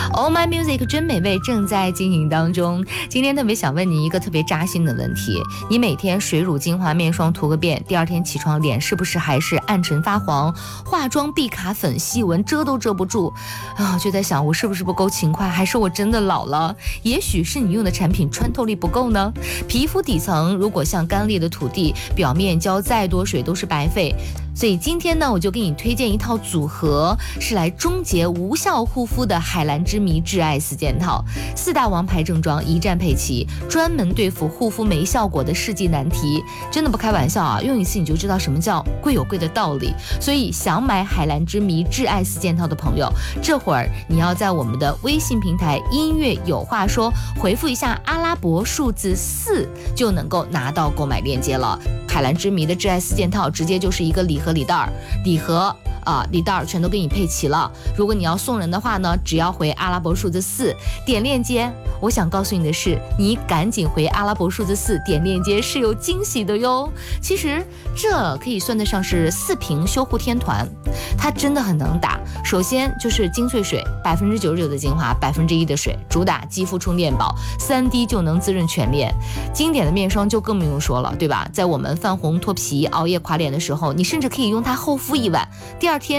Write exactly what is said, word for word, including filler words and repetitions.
Oh My Music 真美味正在进行当中。今天特别想问你一个特别扎心的问题，你每天水乳精华面霜涂个遍，第二天起床脸是不是还是暗沉发黄，化妆必卡粉，细纹遮都遮不住啊？就在想我是不是不够勤快，还是我真的老了？也许是你用的产品穿透力不够呢。皮肤底层如果像干裂的土地，表面浇再多水都是白费。所以今天呢，我就给你推荐一套组合，是来终结无效护肤的海蓝之谜挚爱四件套，四大王牌正装一站配齐，专门对付护肤没效果的世纪难题。真的不开玩笑啊，用一次你就知道什么叫贵有贵的道理。所以想买海蓝之谜挚爱四件套的朋友，这会儿你要在我们的微信平台音乐有话说回复一下阿拉伯数字四，就能够拿到购买链接了。海蓝之谜的挚爱四件套直接就是一个礼盒礼袋儿，礼盒啊，礼袋儿全都给你配齐了。如果你要送人的话呢，只要回阿拉伯数字四，点链接。我想告诉你的是，你赶紧回阿拉伯数字四，点链接是有惊喜的哟。其实这可以算得上是四瓶修护天团，它真的很能打。首先就是精粹水，百分之九十九的精华，百分之一的水，主打肌肤充电宝，三滴就能滋润全脸。经典的面霜就更不用说了，对吧？在我们泛红脱皮、熬夜垮脸的时候，你甚至可以用它厚敷一晚，第二天